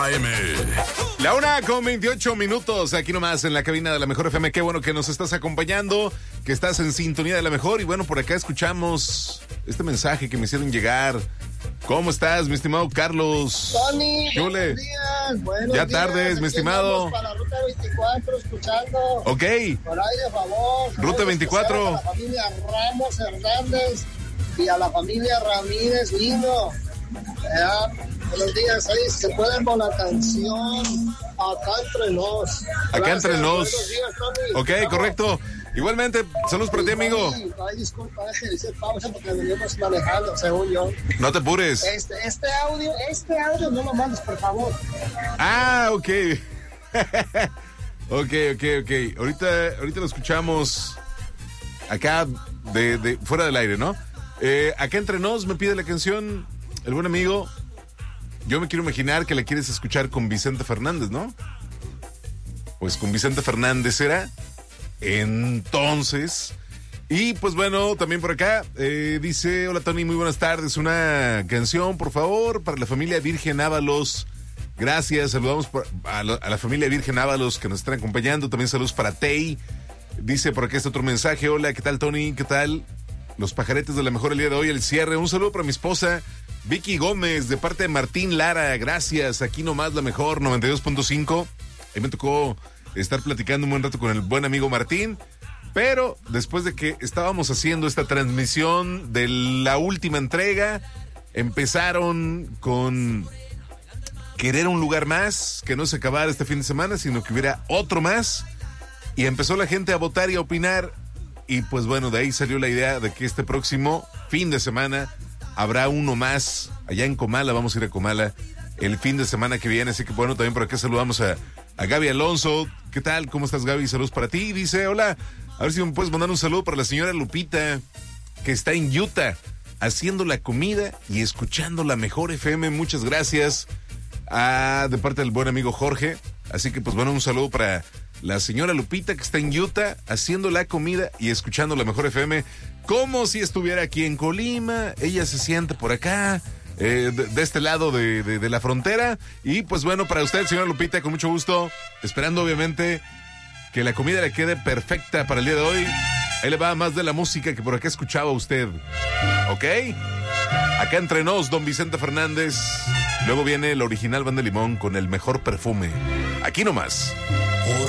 AM. La 1:28 aquí nomás en la cabina de la Mejor FM. Qué bueno que nos estás acompañando, que estás en sintonía de la Mejor. Y bueno, por acá escuchamos este mensaje que me hicieron llegar. ¿Cómo estás, mi estimado Carlos? Tony, Chule. buenos Ya días. tardes, mi estimado. Para Ruta 24, escuchando. Ok. Por ahí, de favor. Ruta 24. A la familia Ramos Hernández y a la familia Ramírez Lino. Buenos días, ahí se pueden con la canción Acá Entre Nos. Acá Entre Nos. Buenos días, Tony. Ok, correcto. Igualmente, saludos para ti, amigo. Ay, disculpa, hice pausa porque venimos manejando, según yo. No te apures. Este audio no lo mandes, por favor. Ah, ok. Ok. Ahorita lo escuchamos acá de fuera del aire, ¿no? Acá Entre Nos me pide la canción el buen amigo. Yo me quiero imaginar que la quieres escuchar con Vicente Fernández, ¿no? Pues con Vicente Fernández será. Entonces, y pues bueno, también por acá dice: hola Tony, muy buenas tardes, una canción por favor para la familia Virgen Ábalos. Gracias, saludamos a la familia Virgen Ábalos que nos están acompañando. También saludos para Tei. Dice por acá este otro mensaje: hola, ¿qué tal Tony? ¿Qué tal? Los pajaretes de la Mejor el día de hoy, el cierre. Un saludo para mi esposa Vicky Gómez de parte de Martín Lara. Gracias, aquí nomás la Mejor 92.5. Ahí me tocó estar platicando un buen rato con el buen amigo Martín, pero después de que estábamos haciendo esta transmisión de la última entrega, empezaron con querer un lugar más, que no se acabara este fin de semana, sino que hubiera otro más, y empezó la gente a votar y a opinar, y pues bueno, de ahí salió la idea de que este próximo fin de semana habrá uno más, allá en Comala. Vamos a ir a Comala el fin de semana que viene, así que bueno, también por acá saludamos a Gaby Alonso. ¿Qué tal? ¿Cómo estás, Gaby? Saludos para ti. Dice: hola, a ver si me puedes mandar un saludo para la señora Lupita, que está en Utah, haciendo la comida y escuchando la Mejor FM. Muchas gracias. De parte del buen amigo Jorge. Así que pues bueno, un saludo para la señora Lupita, que está en Utah, haciendo la comida y escuchando la Mejor FM, como si estuviera aquí en Colima. Ella se siente por acá, de este lado de la frontera. Y pues bueno, para usted, señora Lupita, con mucho gusto, esperando obviamente que la comida le quede perfecta para el día de hoy. Ahí le va más de la música que por acá escuchaba usted, ¿ok? Acá Entre Nos, don Vicente Fernández. Luego viene el original Banda Limón con El Mejor Perfume. Aquí nomás.